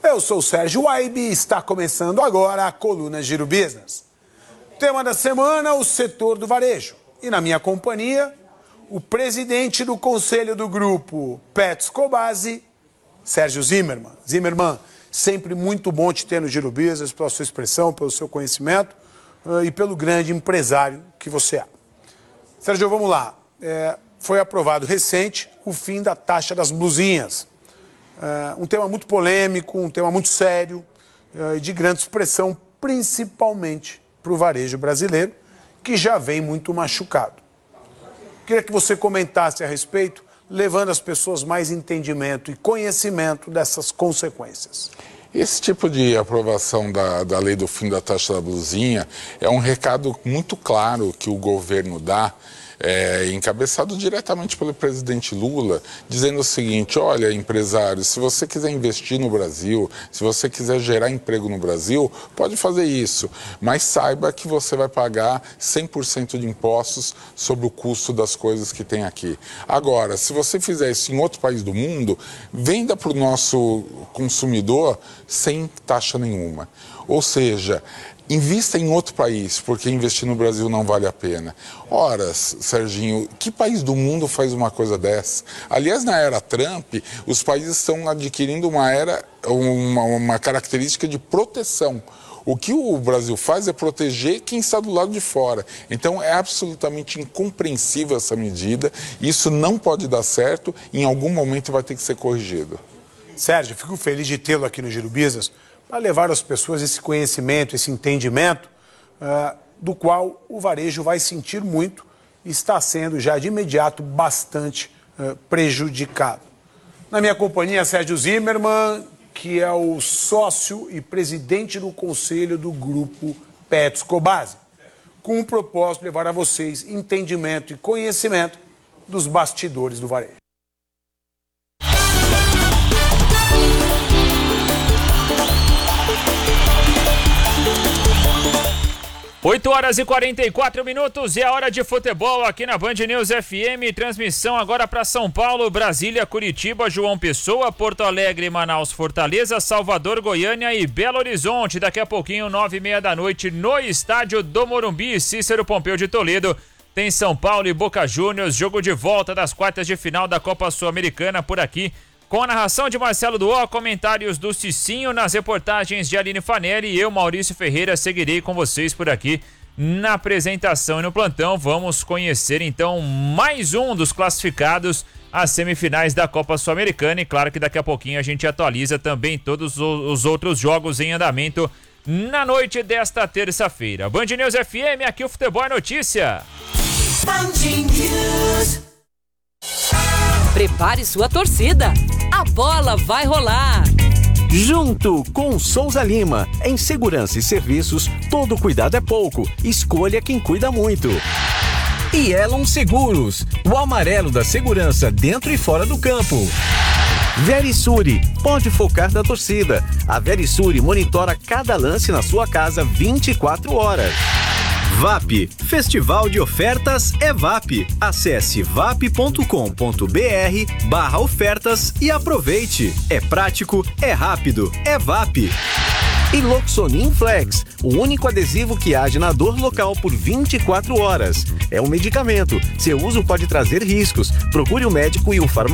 Eu sou o Sérgio Waibe e está começando agora a coluna Giro Business. Tema da semana, o setor do varejo. E na minha companhia, o presidente do conselho do grupo Petz Cobasi, Sérgio Zimmermann. Zimmermann, sempre muito bom te ter no Giro Business, pela sua expressão, pelo seu conhecimento e pelo grande empresário que você é. Sérgio, vamos lá. Foi aprovado recente o fim da taxa das blusinhas. Um tema muito polêmico, um tema muito sério e de grande expressão, principalmente para o varejo brasileiro, que já vem muito machucado. Queria que você comentasse a respeito, levando as pessoas mais entendimento e conhecimento dessas consequências. Esse tipo de aprovação da lei do fim da taxa da blusinha é um recado muito claro que o governo dá, encabeçado diretamente pelo presidente Lula, dizendo o seguinte: olha, empresário, se você quiser investir no Brasil, se você quiser gerar emprego no Brasil, pode fazer isso, mas saiba que você vai pagar 100% de impostos sobre o custo das coisas que tem aqui. Agora, se você fizer isso em outro país do mundo, venda para o nosso consumidor sem taxa nenhuma. Ou seja, invista em outro país, porque investir no Brasil não vale a pena. Ora, Serginho, que país do mundo faz uma coisa dessa? Aliás, na era Trump, os países estão adquirindo uma característica de proteção. O que o Brasil faz é proteger quem está do lado de fora. Então, é absolutamente incompreensível essa medida. Isso não pode dar certo, em algum momento vai ter que ser corrigido. Sérgio, fico feliz de tê-lo aqui no Giro Business para levar às pessoas esse conhecimento, esse entendimento, do qual o varejo vai sentir muito e está sendo já de imediato bastante prejudicado. Na minha companhia, Sérgio Zimmermann, que é o sócio e presidente do conselho do grupo Petz Cobasi, com o propósito de levar a vocês entendimento e conhecimento dos bastidores do varejo. 8h44 e a hora de futebol aqui na Band News FM. Transmissão agora para São Paulo, Brasília, Curitiba, João Pessoa, Porto Alegre, Manaus, Fortaleza, Salvador, Goiânia e Belo Horizonte. Daqui a pouquinho, 9h30 da noite, no estádio do Morumbi, Cícero Pompeu de Toledo. Tem São Paulo e Boca Juniors, jogo de volta das quartas de final da Copa Sul-Americana por aqui, com a narração de Marcelo Duó, comentários do Cicinho, nas reportagens de Aline Fanelli, e eu, Maurício Ferreira, seguirei com vocês por aqui na apresentação e no plantão. Vamos conhecer então mais um dos classificados às semifinais da Copa Sul-Americana, e claro que daqui a pouquinho a gente atualiza também todos os outros jogos em andamento na noite desta terça-feira. Band News FM, aqui o futebol é notícia. Band News. Prepare sua torcida, a bola vai rolar. Junto com Souza Lima, em segurança e serviços, todo cuidado é pouco, escolha quem cuida muito. E Elon Seguros, o amarelo da segurança dentro e fora do campo. Verisure, pode focar na torcida. A Verisure monitora cada lance na sua casa 24 horas. VAP, Festival de Ofertas é VAP. Acesse vap.com.br/ofertas e aproveite. É prático, é rápido, é VAP. E Loxonin Flex, o único adesivo que age na dor local por 24 horas. É um medicamento. Seu uso pode trazer riscos. Procure o médico e o farmacêutico